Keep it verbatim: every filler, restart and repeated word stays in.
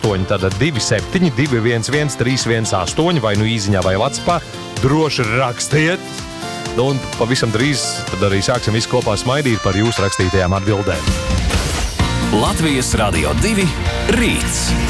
astoņi, tātad divi septiņi, divi viens viens, trīs viens astoņi, vai nu īziņā vai Whatsappā. Droši rakstiet. Un pavisam drīz tad arī sāksim visu kopā smaidīt par jūsu rakstītajām atbildēm. Latvijas Radio divi rīts.